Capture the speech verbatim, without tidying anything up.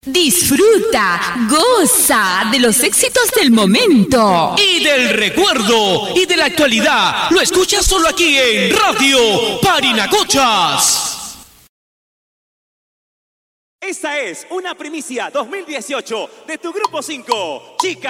Disfruta, goza de los éxitos del momento y del recuerdo y de la actualidad. Lo escuchas solo aquí en Radio Parinacochas. Esta es una primicia dos mil dieciocho de tu Grupo cinco, Chica.